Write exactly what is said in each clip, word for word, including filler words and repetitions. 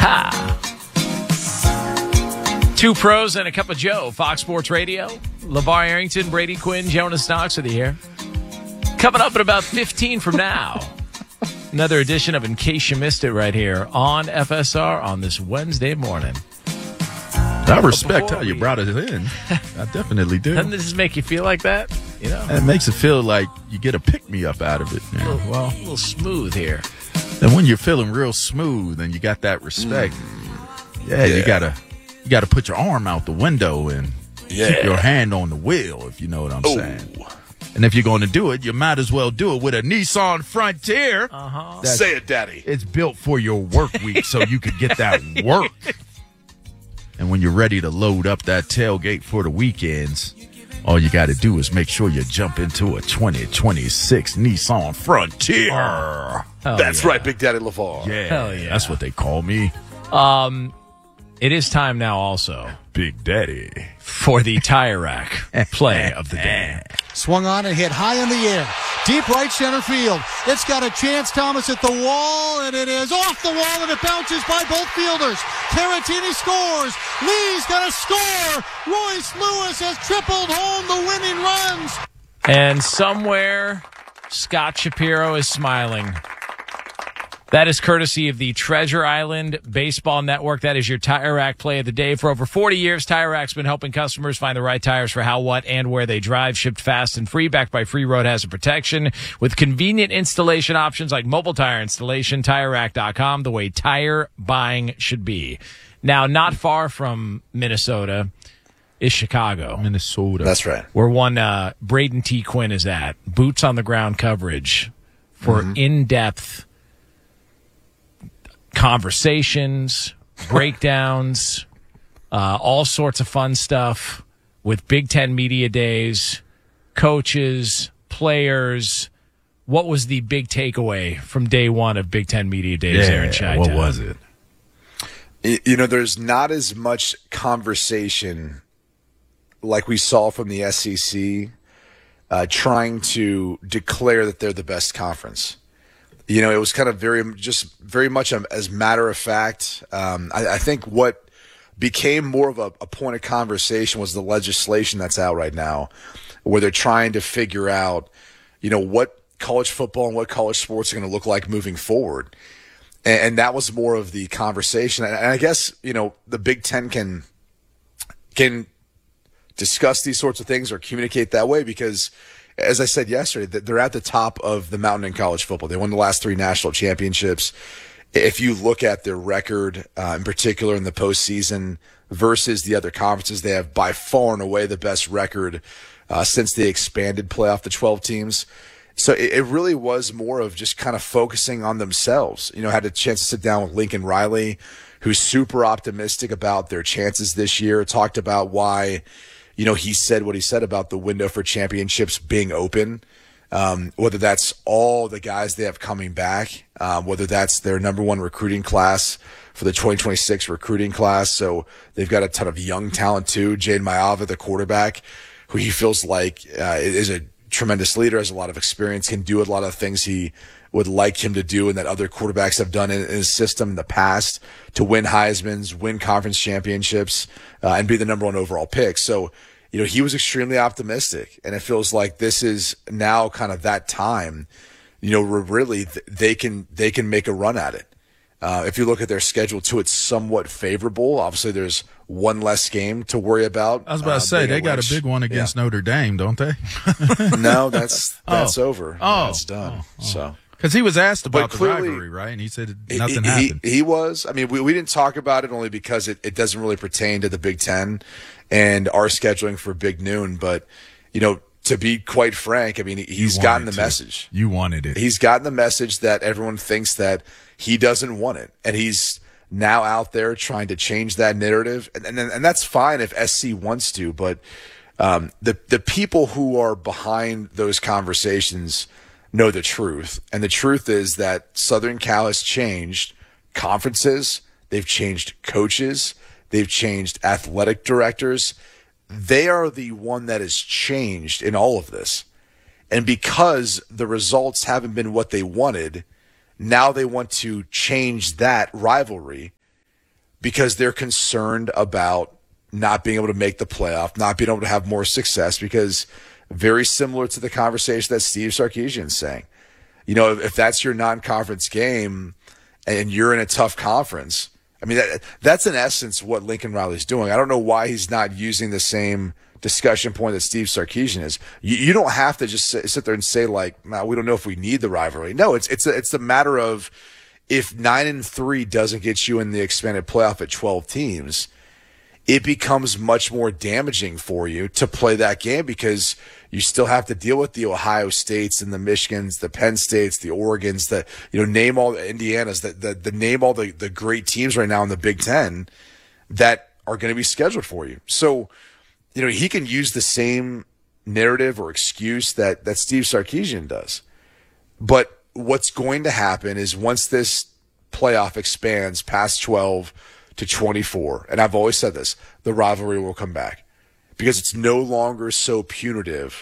Ha! Two pros and a cup of Joe. Fox Sports Radio. LeVar Arrington, Brady Quinn, Jonas Knox with you here. Coming up in about fifteen from now. Another edition of In Case You Missed It right here on F S R on this Wednesday morning. I respect how you brought it in. I definitely do. Doesn't this make you feel like that? You know, it makes it feel like you get a pick-me-up out of it. Man. A little, well, a little smooth here. And when you're feeling real smooth and you got that respect, mm. yeah, yeah, you gotta you gotta put your arm out the window and yeah. keep your hand on the wheel, if you know what I'm Ooh. saying. And if you're going to do it, you might as well do it with a Nissan Frontier. Uh-huh. Say it, Daddy. It's built for your work week so you could get that work. And when you're ready to load up that tailgate for the weekends, all you got to do is make sure you jump into a twenty twenty-six Nissan Frontier. Oh, that's yeah. right, Big Daddy LeVar. Yeah, Hell yeah, that's what they call me. Um, it is time now also, Big Daddy, for the Tire Rack play of the day. Swung on and hit high in the air. Deep right center field. It's got a chance, Thomas, at the wall, and it is off the wall, and it bounces by both fielders. Caratini scores. Lee's got a score. Royce Lewis has tripled home the winning runs. And somewhere, Scott Shapiro is smiling. That is courtesy of the Treasure Island Baseball Network. That is your Tire Rack play of the day. For over forty years, Tire Rack's been helping customers find the right tires for how, what, and where they drive. Shipped fast and free, backed by free road hazard protection. With convenient installation options like mobile tire installation, Tire Rack dot com, the way tire buying should be. Now, not far from Minnesota is Chicago. Minnesota. That's right. Where one uh, Braden T. Quinn is at. Boots on the ground coverage for mm-hmm. in-depth conversations, breakdowns, uh, all sorts of fun stuff with Big Ten Media Days, coaches, players. What was the big takeaway from day one of Big Ten Media Days yeah, there in Chi-Town? What was it? You know, there's not as much conversation like we saw from the S E C uh, trying to declare that they're the best conference. You know, it was kind of very, just very much as matter of fact. Um, I, I think what became more of a, a point of conversation was the legislation that's out right now, where they're trying to figure out, you know, what college football and what college sports are going to look like moving forward. And, and that was more of the conversation. And I guess, you know, the Big Ten can can discuss these sorts of things or communicate that way because, as I said yesterday, they're at the top of the mountain in college football. They won the last three national championships. If you look at their record, uh, in particular in the postseason versus the other conferences, they have by far and away the best record uh, since they expanded playoff to twelve teams. So it, it really was more of just kind of focusing on themselves. You know, I had a chance to sit down with Lincoln Riley, who's super optimistic about their chances this year, talked about why, you know, he said what he said about the window for championships being open, um, whether that's all the guys they have coming back, um, whether that's their number one recruiting class for the twenty twenty-six recruiting class. So they've got a ton of young talent too. Jade Mayava, the quarterback, who he feels like uh, is a tremendous leader, has a lot of experience, can do a lot of things he would like him to do and that other quarterbacks have done in, in his system in the past to win Heismans, win conference championships, uh, and be the number one overall pick. So, you know, he was extremely optimistic, and it feels like this is now kind of that time, you know, where really they can, they can make a run at it. Uh, if you look at their schedule too, it's somewhat favorable. Obviously there's one less game to worry about. I was about uh, to say, they got Lynch. a big one against yeah. Notre Dame, don't they? No, that's, that's oh. over. Oh. That's done. Oh. Oh. So. Because he was asked about But the clearly, rivalry, right? And he said nothing he, happened. He, he was. I mean, we, we didn't talk about it only because it, it doesn't really pertain to the Big Ten and our scheduling for Big Noon. But, you know, to be quite frank, I mean, he's gotten the to. message. You wanted it. He's gotten the message that everyone thinks that he doesn't want it. And he's now out there trying to change that narrative. And, and, and that's fine if S C wants to. But um, the, the people who are behind those conversations know the truth. And the truth is that Southern Cal has changed conferences. They've changed coaches. They've changed athletic directors. They are the one that has changed in all of this. And because the results haven't been what they wanted, now they want to change that rivalry because they're concerned about not being able to make the playoff, not being able to have more success, because very similar to the conversation that Steve Sarkisian is saying. You know, if, if that's your non-conference game and you're in a tough conference, I mean, that, that's in essence what Lincoln Riley's doing. I don't know why he's not using the same discussion point that Steve Sarkisian is. You, you don't have to just sit, sit there and say, like, nah, we don't know if we need the rivalry. No, it's it's a, it's a matter of, if nine and three doesn't get you in the expanded playoff at twelve teams, it becomes much more damaging for you to play that game, because you still have to deal with the Ohio States and the Michigans, the Penn States, the Oregons, the, you know, name all the Indianas, the, the, the name all the, the great teams right now in the Big Ten that are going to be scheduled for you. So, you know, he can use the same narrative or excuse that, that Steve Sarkisian does. But what's going to happen is, once this playoff expands past twelve to twenty-four, and I've always said this, the rivalry will come back, because it's no longer so punitive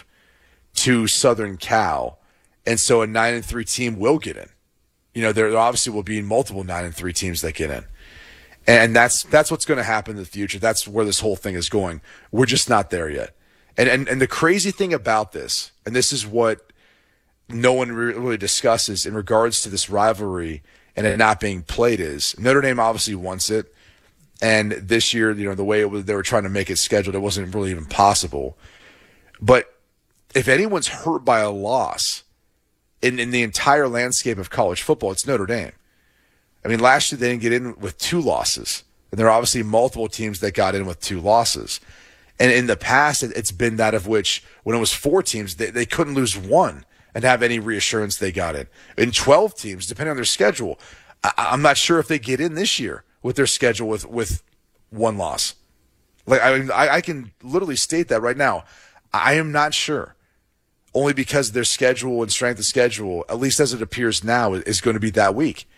to Southern Cal, and so a nine and three team will get in. You know, there obviously will be multiple nine and three teams that get in, and that's that's what's going to happen in the future. That's where this whole thing is going. We're just not there yet. And and and the crazy thing about this, and this is what no one really discusses in regards to this rivalry and it not being played, is Notre Dame obviously wants it. And this year, you know, the way it was, they were trying to make it scheduled, it wasn't really even possible. But if anyone's hurt by a loss in, in the entire landscape of college football, it's Notre Dame. I mean, last year they didn't get in with two losses. And there are obviously multiple teams that got in with two losses. And in the past, it, it's been that of which, when it was four teams, they, they couldn't lose one and have any reassurance they got in. In twelve teams, depending on their schedule, I, I'm not sure if they get in this year with their schedule with, with one loss. Like, I mean, I, I can literally state that right now. I am not sure, only because their schedule and strength of schedule, at least as it appears now, is going to be that weak.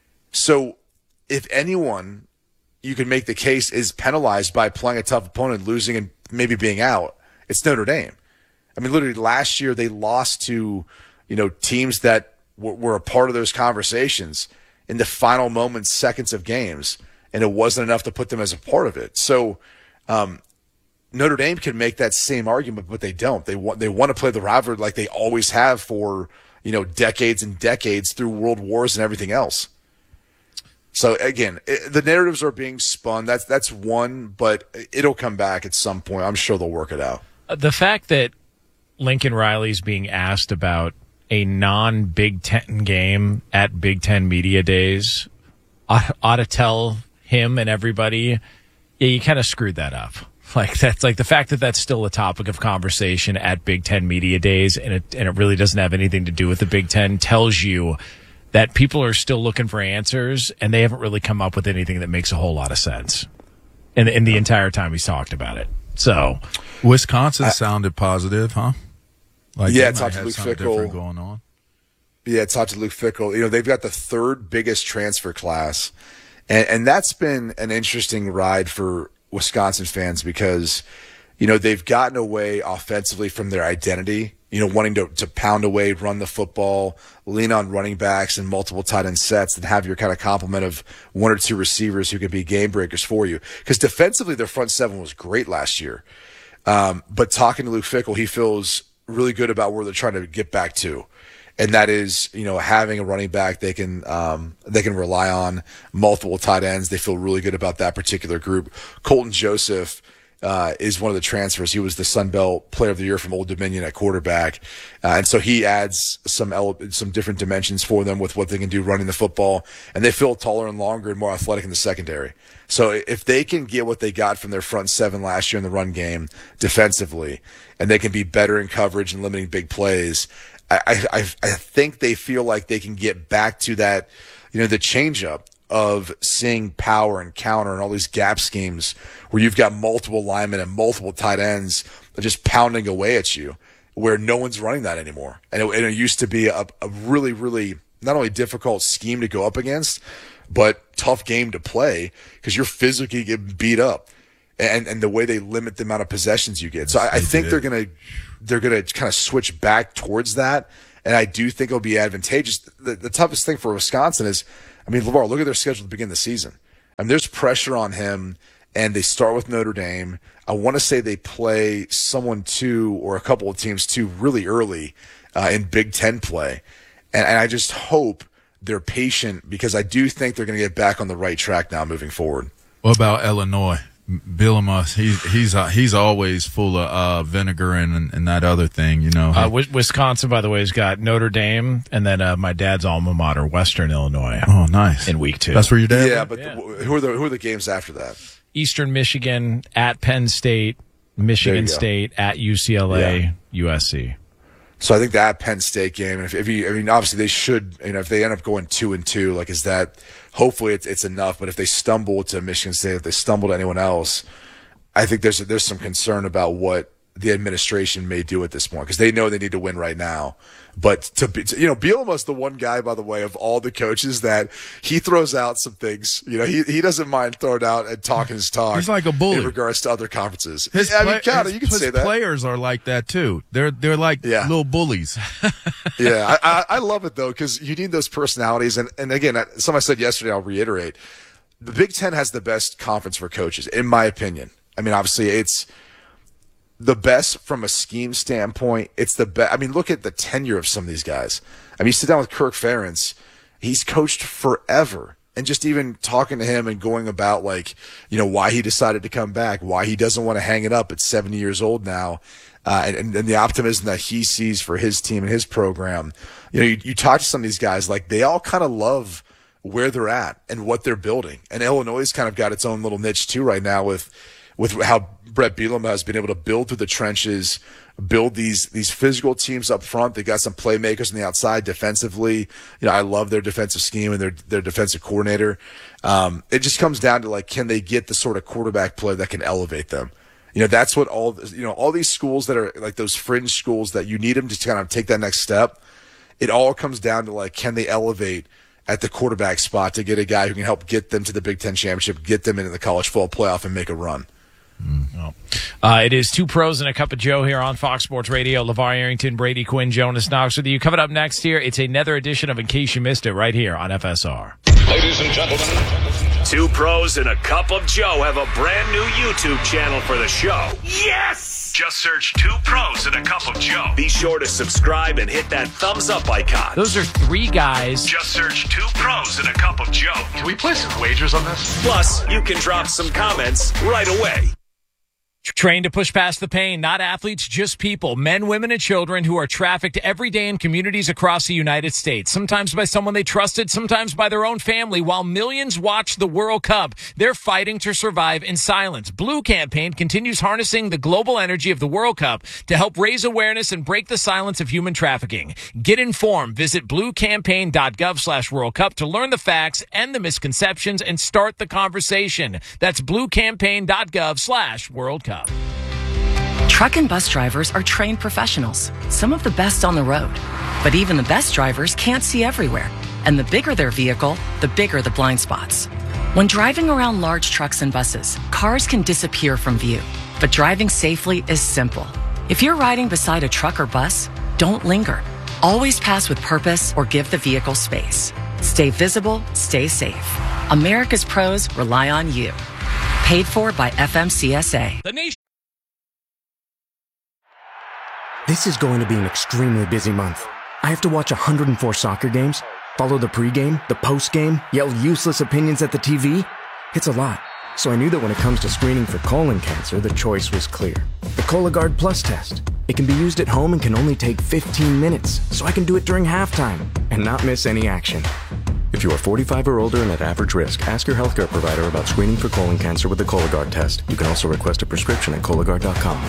So if anyone, you can make the case, is penalized by playing a tough opponent, losing and maybe being out, it's Notre Dame. I mean, literally last year they lost to, you know, teams that w- were a part of those conversations in the final moments, seconds of games, and it wasn't enough to put them as a part of it. So um, Notre Dame can make that same argument, but they don't. They want they want to play the rivalry like they always have for, you know, decades and decades through world wars and everything else. So again, it, the narratives are being spun. That's that's one, but it'll come back at some point. I'm sure they'll work it out. The fact that Lincoln Riley's being asked about a non-Big Ten game at Big Ten Media Days ought, ought to tell him and everybody, yeah, you kind of screwed that up. Like, that's like the fact that that's still a topic of conversation at Big Ten Media Days, and it and it really doesn't have anything to do with the Big Ten, tells you that people are still looking for answers, and they haven't really come up with anything that makes a whole lot of sense in, in the entire time he's talked about it. So, Wisconsin I, sounded positive, huh? Like, yeah, talked to Luke Fickell going on. Yeah, talked to Luke Fickell. You know, they've got the third biggest transfer class, and and that's been an interesting ride for Wisconsin fans, because, you know, they've gotten away offensively from their identity, you know, wanting to, to pound away, run the football, lean on running backs and multiple tight end sets, and have your kind of complement of one or two receivers who could be game breakers for you. Because defensively, their front seven was great last year. Um, but talking to Luke Fickell, he feels really good about where they're trying to get back to. And that is, you know, having a running back they can um, they can rely on, multiple tight ends. They feel really good about that particular group. Colton Joseph uh, is one of the transfers. He was the Sun Belt Player of the Year from Old Dominion at quarterback, uh, and so he adds some ele- some different dimensions for them with what they can do running the football. And they feel taller and longer and more athletic in the secondary. So if they can get what they got from their front seven last year in the run game defensively, and they can be better in coverage and limiting big plays, I, I, I think they feel like they can get back to that, you know, the changeup of seeing power and counter and all these gap schemes where you've got multiple linemen and multiple tight ends just pounding away at you, where no one's running that anymore. And it, and it used to be a, a really, really not only difficult scheme to go up against, but tough game to play because you're physically getting beat up. And and the way they limit the amount of possessions you get. So I, I think they're gonna they're gonna kind of switch back towards that, and I do think it'll be advantageous. The, the toughest thing for Wisconsin is, I mean, LeVar, look at their schedule at the beginning of the season. I mean, there's pressure on him, and they start with Notre Dame. I want to say they play someone two or a couple of teams two really early uh, in Big Ten play. And, and I just hope they're patient because I do think they're going to get back on the right track now moving forward. What about Illinois? Bielema, he's he's uh, he's always full of uh, vinegar and and that other thing, you know. Uh, Wisconsin, by the way, has got Notre Dame, and then uh, my dad's alma mater, Western Illinois. Oh, nice! In week two, that's where your dad. Yeah, but yeah. The, who are the who are the games after that? Eastern Michigan at Penn State, Michigan State at U C L A, yeah. U S C. So I think that Penn State game, if, if you, I mean, obviously they should, you know, if they end up going two and two, like, is that, hopefully it's, it's enough. But if they stumble to Michigan State, if they stumble to anyone else, I think there's, there's some concern about what the administration may do at this point because they know they need to win right now. But to be, to, you know, Bielema's the one guy, by the way, of all the coaches that he throws out some things. You know, he he doesn't mind throwing out and talking his talk. He's like a bully in regards to other conferences. His yeah, play, I mean, kinda, his, you can his say that. Players are like that too. They're they're like yeah. little bullies. yeah, I, I, I love it though because you need those personalities. And and again, something I said yesterday, I'll reiterate: the Big Ten has the best conference for coaches, in my opinion. I mean, obviously, it's the best from a scheme standpoint. It's the best. I mean, look at the tenure of some of these guys. I mean, you sit down with Kirk Ferentz, he's coached forever. And just even talking to him and going about, like, you know, why he decided to come back, why he doesn't want to hang it up at seventy years old now, uh, and, and the optimism that he sees for his team and his program. You know, you, you talk to some of these guys, like, they all kind of love where they're at and what they're building. And Illinois has kind of got its own little niche, too, right now with with how Brett Bielema has been able to build through the trenches, build these these physical teams up front. They got some playmakers on the outside defensively. You know, I love their defensive scheme and their their defensive coordinator. Um, it just comes down to, like, can they get the sort of quarterback play that can elevate them? You know, that's what all you know all these schools that are like those fringe schools that you need them to kind of take that next step. It all comes down to, like, can they elevate at the quarterback spot to get a guy who can help get them to the Big Ten championship, get them into the college football playoff, and make a run. Mm. Uh, it is Two Pros and a Cup of Joe here on Fox Sports Radio. LeVar Arrington, Brady Quinn, Jonas Knox with you. Coming up next here, it's another edition of In Case You Missed It right here on F S R. Ladies and gentlemen, Two Pros and a Cup of Joe have a brand new YouTube channel for the show. Yes! Just search Two Pros and a Cup of Joe. Be sure to subscribe and hit that thumbs up icon. Those are three guys. Just search Two Pros and a Cup of Joe. Can we play some wagers on this? Plus, you can drop some comments right away. Trained to push past the pain, not athletes, just people, men, women, and children who are trafficked every day in communities across the United States, sometimes by someone they trusted, sometimes by their own family. While millions watch the World Cup, they're fighting to survive in silence. Blue Campaign continues harnessing the global energy of the World Cup to help raise awareness and break the silence of human trafficking. Get informed. Visit bluecampaign.gov slash World Cup to learn the facts and the misconceptions and start the conversation. That's bluecampaign.gov slash World Cup. Truck and bus drivers are trained professionals, some of the best on the road. But even the best drivers can't see everywhere. And the bigger their vehicle, the bigger the blind spots. When driving around large trucks and buses, cars can disappear from view. But driving safely is simple. If you're riding beside a truck or bus, don't linger. Always pass with purpose or give the vehicle space. Stay visible, stay safe. America's pros rely on you. Paid for by F M C S A. The nation. This is going to be an extremely busy month. I have to watch one hundred four soccer games, follow the pregame, the postgame, yell useless opinions at the T V. It's a lot. So I knew that when it comes to screening for colon cancer, the choice was clear. The Cologuard Plus test. It can be used at home and can only take fifteen minutes, so I can do it during halftime and not miss any action. If you are forty-five or older and at average risk, ask your healthcare provider about screening for colon cancer with the Cologuard test. You can also request a prescription at Cologuard dot com.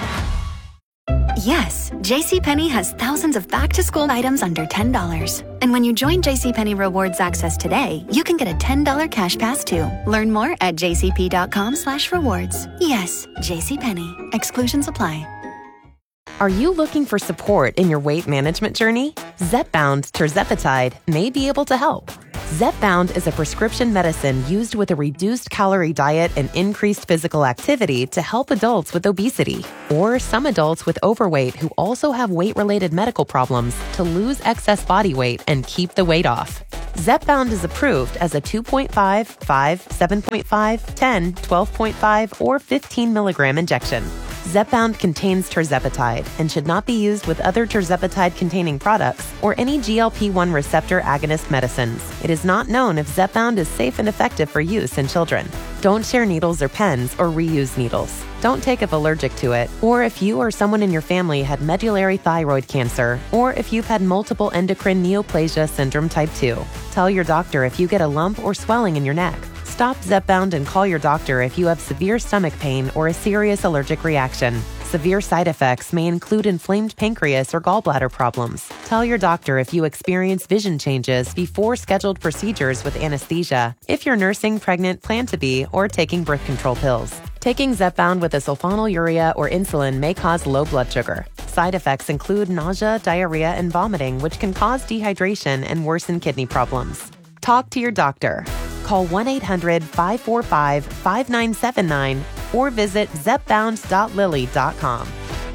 Yes, JCPenney has thousands of back-to-school items under ten dollars. And when you join JCPenney Rewards Access today, you can get a ten dollars cash pass too. Learn more at jcp.com slash rewards. Yes, JCPenney. Exclusions apply. Are you looking for support in your weight management journey? Zepbound tirzepatide may be able to help. Zepbound is a prescription medicine used with a reduced calorie diet and increased physical activity to help adults with obesity or some adults with overweight who also have weight-related medical problems to lose excess body weight and keep the weight off. Zepbound is approved as a two point five, five, seven point five, ten, twelve point five, or fifteen milligram injection. Zepbound contains tirzepatide and should not be used with other tirzepatide-containing products or any G L P one receptor agonist medicines. It is not known if Zepbound is safe and effective for use in children. Don't share needles or pens or reuse needles. Don't take if allergic to it, or if you or someone in your family had medullary thyroid cancer, or if you've had multiple endocrine neoplasia syndrome type two. Tell your doctor if you get a lump or swelling in your neck. Stop Zepbound and call your doctor if you have severe stomach pain or a serious allergic reaction. Severe side effects may include inflamed pancreas or gallbladder problems. Tell your doctor if you experience vision changes before scheduled procedures with anesthesia, if you're nursing, pregnant, plan to be, or taking birth control pills. Taking Zepbound with a sulfonylurea or insulin may cause low blood sugar. Side effects include nausea, diarrhea, and vomiting, which can cause dehydration and worsen kidney problems. Talk to your doctor. Call one eight hundred, five four five, five nine seven nine or visit zepbound dot lilly dot com.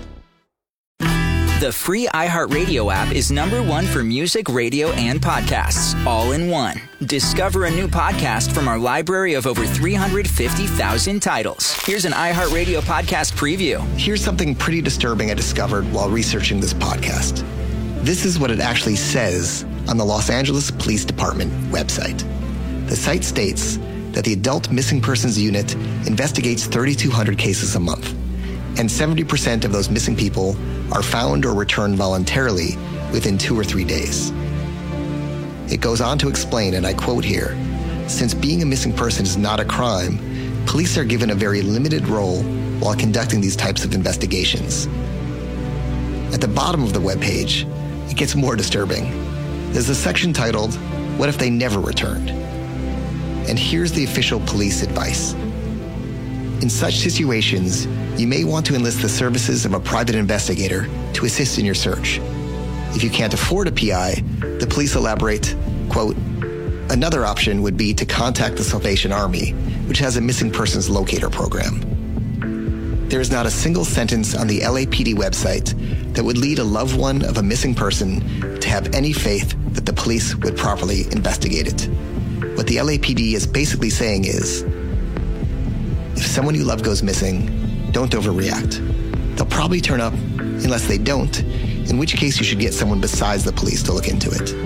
The free iHeartRadio app is number one for music, radio, and podcasts, all in one. Discover a new podcast from our library of over three hundred fifty thousand titles. Here's an iHeartRadio podcast preview. Here's something pretty disturbing I discovered while researching this podcast. This is what it actually says on the Los Angeles Police Department website. The site states that the Adult Missing Persons Unit investigates three thousand two hundred cases a month, and seventy percent of those missing people are found or returned voluntarily within two or three days. It goes on to explain, and I quote here, since being a missing person is not a crime, police are given a very limited role while conducting these types of investigations. At the bottom of the webpage, it gets more disturbing. There's a section titled, What If They Never Returned? And here's the official police advice. In such situations, you may want to enlist the services of a private investigator to assist in your search. If you can't afford a P I, the police elaborate, quote, another option would be to contact the Salvation Army, which has a missing persons locator program. There is not a single sentence on the L A P D website that would lead a loved one of a missing person to have any faith that the police would properly investigate it. What the L A P D is basically saying is, if someone you love goes missing, don't overreact. They'll probably turn up unless they don't, in which case you should get someone besides the police to look into it.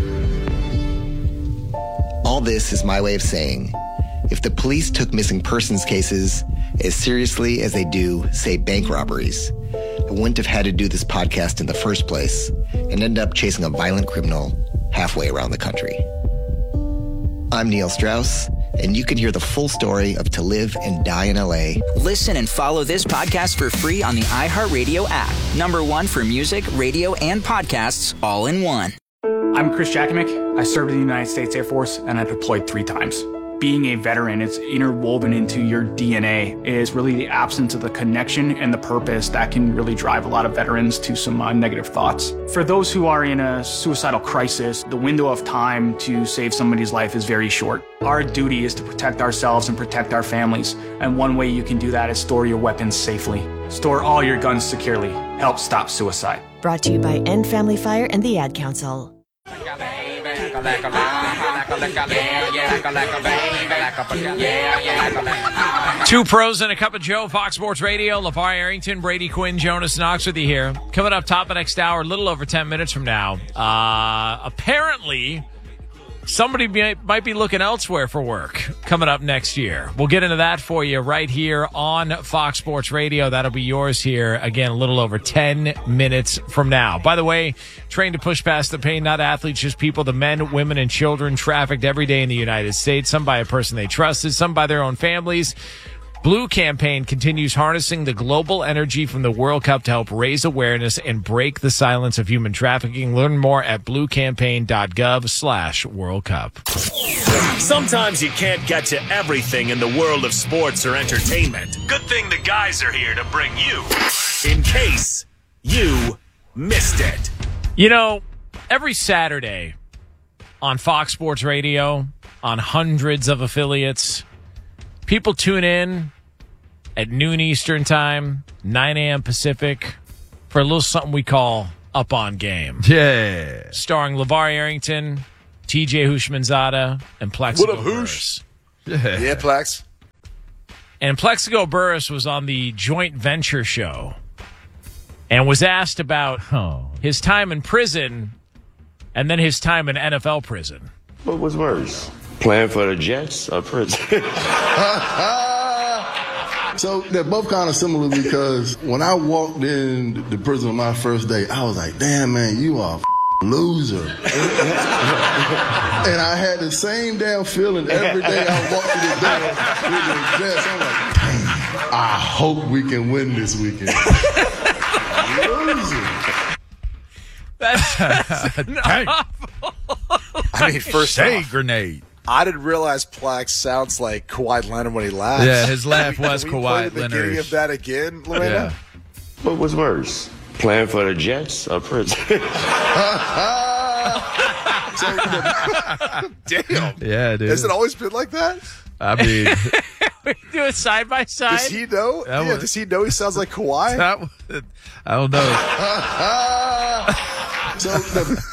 All this is my way of saying, if the police took missing persons cases as seriously as they do, say, bank robberies, I wouldn't have had to do this podcast in the first place and end up chasing a violent criminal halfway around the country. I'm Neil Strauss, and you can hear the full story of To Live and Die in L A. Listen and follow this podcast for free on the iHeartRadio app. Number one for music, radio, and podcasts, all in one. I'm Chris Jakimick. I served in the United States Air Force, and I deployed three times. Being a veteran, it's interwoven into your D N A. It is really the absence of the connection and the purpose that can really drive a lot of veterans to some uh, negative thoughts. For those who are in a suicidal crisis, the window of time to save somebody's life is very short. Our duty is to protect ourselves and protect our families. And one way you can do that is store your weapons safely. Store all your guns securely. Help stop suicide. Brought to you by End Family Fire and the Ad Council. Two pros and a cup of Joe, Fox Sports Radio. LeVar Arrington, Brady Quinn, Jonas Knox with you here. Coming up top of next hour, a little over ten minutes from now. Uh, apparently, somebody be, might be looking elsewhere for work coming up next year. We'll get into that for you right here on Fox Sports Radio. That'll be yours here, again, a little over ten minutes from now. By the way, trained to push past the pain, not athletes, just people, the men, women, and children trafficked every day in the United States, some by a person they trusted, some by their own families. Blue Campaign continues harnessing the global energy from the World Cup to help raise awareness and break the silence of human trafficking. Learn more at bluecampaign.gov slash World Cup. Sometimes you can't get to everything in the world of sports or entertainment. Good thing the guys are here to bring you, in case you missed it. You know, every Saturday on Fox Sports Radio, on hundreds of affiliates, people tune in at noon Eastern time, nine a.m. Pacific, for a little something we call Up on Game. Yeah. Starring LeVar Arrington, T J Houshmandzadeh and Plexico What up, Hoosh? Burris. Yeah, Plex. And Plexico Burris was on the Joint Venture show and was asked about oh. his time in prison and then his time in N F L prison. What was worse, playing for the Jets or prison? So they're both kind of similar because when I walked in the prison on my first day, I was like, damn, man, you are a loser. And I had the same damn feeling every day I walked through the door with the Jets. I'm like, damn, I hope we can win this weekend. Loser. That's, that's I mean, first Shade off, grenade. I didn't realize Plax sounds like Kawhi Leonard when he laughs. Yeah, his laugh Can we, was can we Kawhi play the Leonard. beginning of that again, Lorena? Yeah. What was worse, playing for the Jets or prison? Damn. Yeah, dude. Has it always been like that? I mean, we do it side by side. Does he know? That Yeah, was- does he know he sounds like Kawhi? that was- I don't know. So the,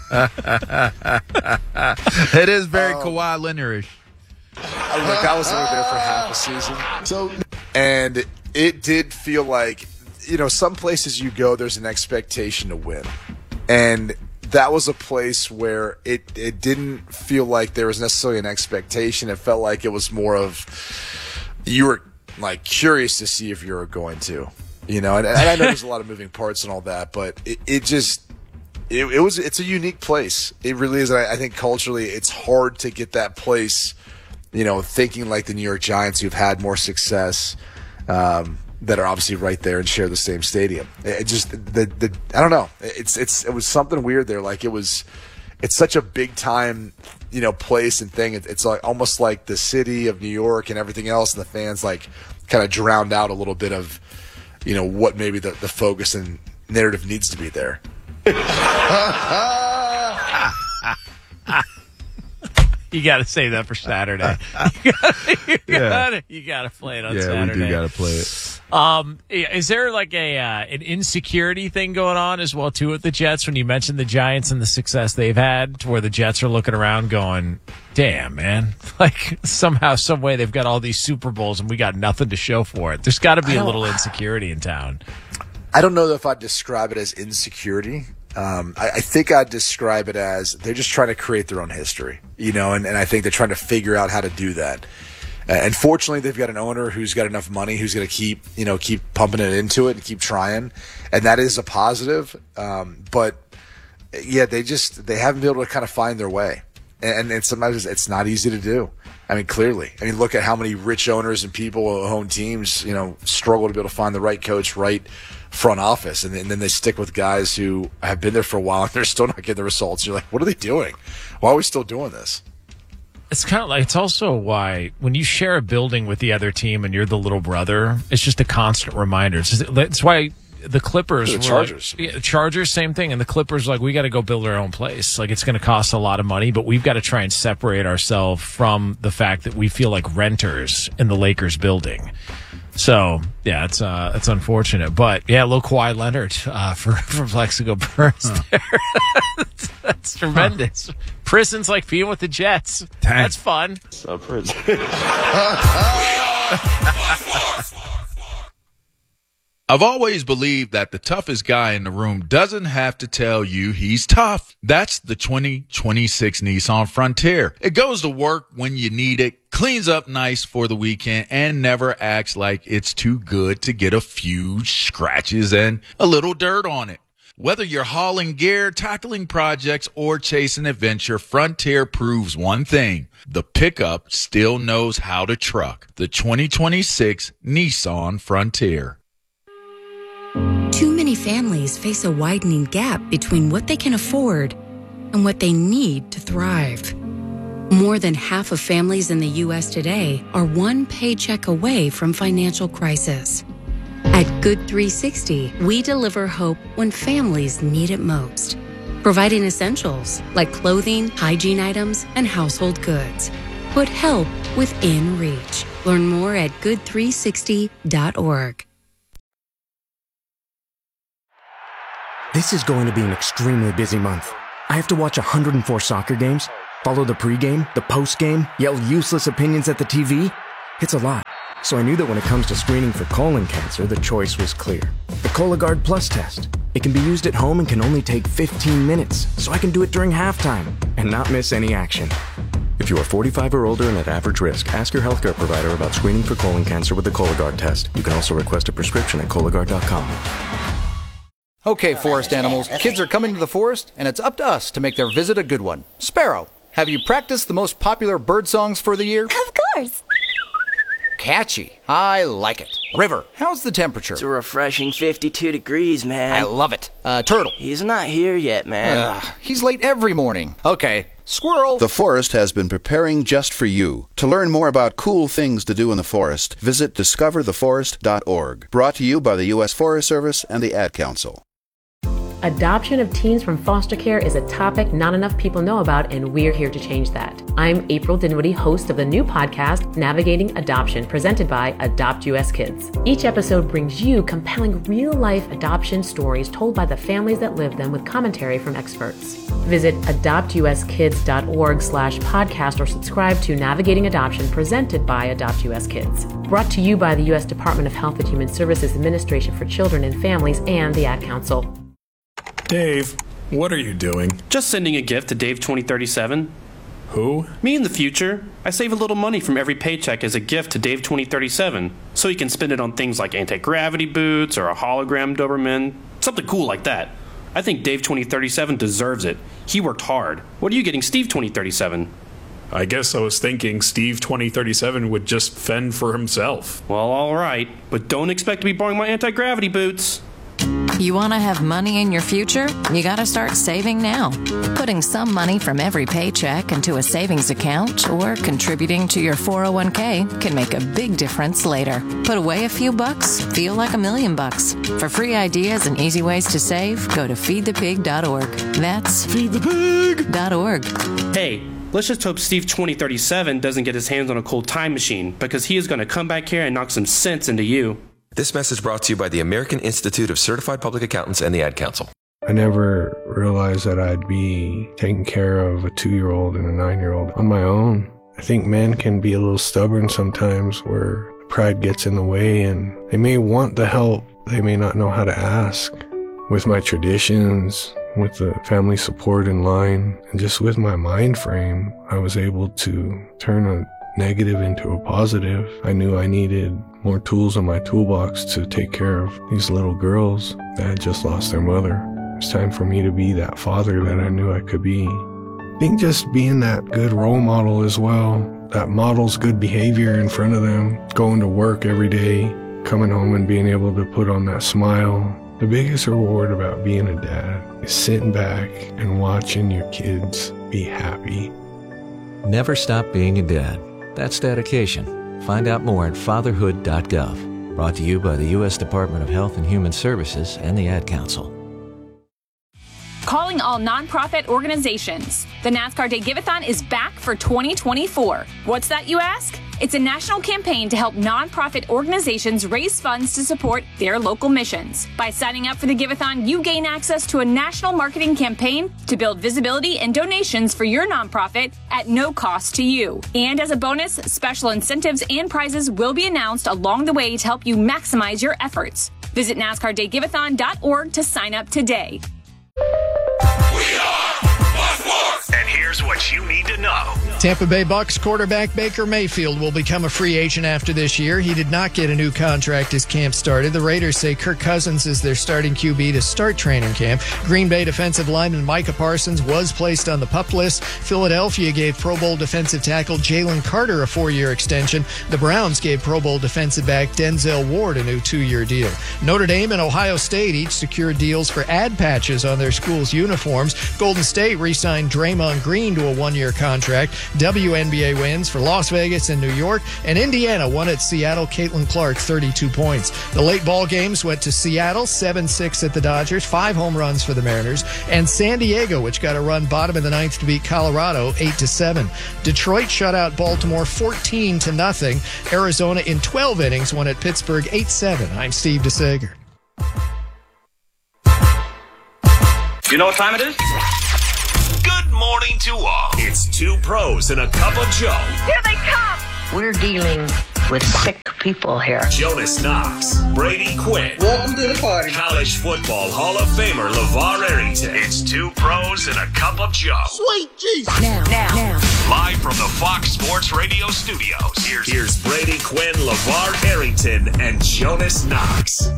It is very Um, Kawhi Leonard-ish. I- Look, I was only there for half a season. so And it did feel like, you know, some places you go, there's an expectation to win. And that was a place where it, it didn't feel like there was necessarily an expectation. It felt like it was more of you were like curious to see if you were going to, you know, and, and I know there's a lot of moving parts and all that, but it, it just, it, it was, it's a unique place. It really is. I, I think culturally it's hard to get that place, you know, thinking like the New York Giants who've had more success, um, that are obviously right there and share the same stadium. It just the the I don't know. It's it's it was something weird there. Like it was, it's such a big time, you know, place and thing. It, it's like almost like the city of New York and everything else, and the fans like kind of drowned out a little bit of, you know, what maybe the the focus and narrative needs to be there. You got to save that for Saturday. You gotta, you Yeah. gotta, you gotta play it on Yeah, Saturday. we do got to play it. Um, is there like a uh, an insecurity thing going on as well too with the Jets when you mentioned the Giants and the success they've had, to where the Jets are looking around going, "Damn, man! Like somehow, some way, they've got all these Super Bowls and we got nothing to show for it." There's got to be a little insecurity in town. I don't know if I'd describe it as insecurity. Um, I, I think I'd describe it as they're just trying to create their own history, you know, and, and I think they're trying to figure out how to do that. Uh, and fortunately, they've got an owner who's got enough money, who's going to keep, you know, keep pumping it into it and keep trying, and that is a positive. Um, but yeah, they just they haven't been able to kind of find their way, and, and sometimes it's not easy to do. I mean, clearly, I mean, look at how many rich owners and people who own teams, you know, struggle to be able to find the right coach, right front office, and then, and then they stick with guys who have been there for a while and they're still not getting the results. You're like, what are they doing? Why are we still doing this? It's kind of like, it's also why when you share a building with the other team and you're the little brother, it's just a constant reminder. It's, just, it's why the Clippers, The were Chargers. Like, yeah, Chargers, same thing. And the Clippers, like, we got to go build our own place. Like, it's going to cost a lot of money, but we've got to try and separate ourselves from the fact that we feel like renters in the Lakers building. So yeah, it's uh, it's unfortunate, but yeah, little Kawhi Leonard uh, for for Plexico Burris Huh. there. that's, that's tremendous. Huh. Prison's like being with the Jets. Dang. That's fun. A prison. I've always believed that the toughest guy in the room doesn't have to tell you he's tough. That's the twenty twenty-six Nissan Frontier. It goes to work when you need it, cleans up nice for the weekend, and never acts like it's too good to get a few scratches and a little dirt on it. Whether you're hauling gear, tackling projects, or chasing adventure, Frontier proves one thing. The pickup still knows how to truck. The twenty twenty-six Nissan Frontier. Too many families face a widening gap between what they can afford and what they need to thrive. More than half of families in the U S today are one paycheck away from financial crisis. At Good three sixty, we deliver hope when families need it most, providing essentials like clothing, hygiene items, and household goods. Put help within reach. Learn more at good three sixty dot org. This is going to be an extremely busy month. I have to watch one hundred four soccer games, follow the pregame, the postgame, yell useless opinions at the T V? It's a lot. So I knew that when it comes to screening for colon cancer, the choice was clear. The Cologuard Plus test. It can be used at home and can only take fifteen minutes, so I can do it during halftime and not miss any action. If you are forty-five or older and at average risk, ask your healthcare provider about screening for colon cancer with the Cologuard test. You can also request a prescription at Cologuard dot com. Okay, forest animals, kids are coming to the forest, and it's up to us to make their visit a good one. Sparrow, have you practiced the most popular bird songs for the year? Of course. Catchy. I like it. River, how's the temperature? It's a refreshing fifty-two degrees, man. I love it. Uh, Turtle. He's not here yet, man. Uh, he's late every morning. Okay. Squirrel. The forest has been preparing just for you. To learn more about cool things to do in the forest, visit discover the forest dot org. Brought to you by the U S Forest Service and the Ad Council. Adoption of teens from foster care is a topic not enough people know about, and we're here to change that. I'm April Dinwiddie, host of the new podcast, Navigating Adoption, presented by Adopt U S Kids. Each episode brings you compelling real-life adoption stories told by the families that live them with commentary from experts. Visit adopt u s kids dot org slash podcast or subscribe to Navigating Adoption, presented by Adopt U S Kids. Brought to you by the U S Department of Health and Human Services Administration for Children and Families and the Ad Council. Dave, what are you doing? Just sending a gift to Dave twenty thirty-seven. Who? Me in the future. I save a little money from every paycheck as a gift to Dave twenty thirty-seven, so he can spend it on things like anti-gravity boots or a hologram Doberman, something cool like that. I think Dave twenty thirty-seven deserves it. He worked hard. What are you getting Steve twenty thirty-seven? I guess I was thinking Steve twenty thirty-seven would just fend for himself. Well, all right, but don't expect to be borrowing my anti-gravity boots. You want to have money in your future? You got to start saving now. Putting some money from every paycheck into a savings account or contributing to your four oh one k can make a big difference later. Put away a few bucks, feel like a million bucks. For free ideas and easy ways to save, go to feed the pig dot org. That's feed the pig dot org. Hey, let's just hope Steve twenty thirty-seven doesn't get his hands on a cool time machine, because he is going to come back here and knock some sense into you. This message brought to you by the American Institute of Certified Public Accountants and the Ad Council. I never realized that I'd be taking care of a two-year-old and a nine-year-old on my own. I think men can be a little stubborn sometimes, where pride gets in the way, and they may want the help, they may not know how to ask. With my traditions, with the family support in line, and just with my mind frame, I was able to turn a negative into a positive. I knew I needed more tools in my toolbox to take care of these little girls that had just lost their mother. It's time for me to be that father that I knew I could be. I think just being that good role model as well, that models good behavior in front of them, going to work every day, coming home and being able to put on that smile. The biggest reward about being a dad is sitting back and watching your kids be happy. Never stop being a dad. That's dedication. Find out more at fatherhood dot gov. Brought to you by the U S Department of Health and Human Services and the Ad Council. Calling all nonprofit organizations. The NASCAR Day Give-A-thon is back for twenty twenty-four. What's that, you ask? It's a national campaign to help nonprofit organizations raise funds to support their local missions. By signing up for the Give-A-thon, you gain access to a national marketing campaign to build visibility and donations for your nonprofit at no cost to you. And as a bonus, special incentives and prizes will be announced along the way to help you maximize your efforts. Visit NASCAR Day Give A thon dot org to sign up today. And here's what you need to know. Tampa Bay Bucks quarterback Baker Mayfield will become a free agent after this year. He did not get a new contract as camp started. The Raiders say Kirk Cousins is their starting Q B to start training camp. Green Bay defensive lineman Micah Parsons was placed on the PUP list. Philadelphia gave Pro Bowl defensive tackle Jalen Carter a four-year extension. The Browns gave Pro Bowl defensive back Denzel Ward a new two-year deal. Notre Dame and Ohio State each secured deals for ad patches on their schools' uniforms. Golden State re-signed Draymond Green to a one-year contract. W N B A wins for Las Vegas and New York, and Indiana won at Seattle. Caitlin Clark, thirty-two points. The late ball games went to Seattle, seven six at the Dodgers, five home runs for the Mariners, and San Diego, which got a run bottom of the ninth to beat Colorado, eight to seven. Detroit shut out Baltimore fourteen to nothing. Arizona in twelve innings won at Pittsburgh, eight seven. I'm Steve DeSager. You know what time it is? Good morning to all. It's Two Pros and a Cup of Joe. Here they come. We're dealing with sick people here. Jonas Knox, Brady Quinn. Welcome to the party. College football Hall of Famer LeVar Arrington. It's Two Pros and a Cup of Joe. Sweet Jesus. Now, now, now. Live from the Fox Sports Radio studios. Here's, here's Brady Quinn, LeVar Arrington, and Jonas Knox.